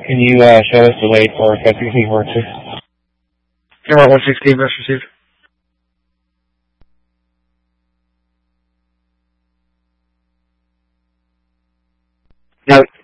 Can you show us the wait for Fed16 Mark 6? Mark 116, best received. Now,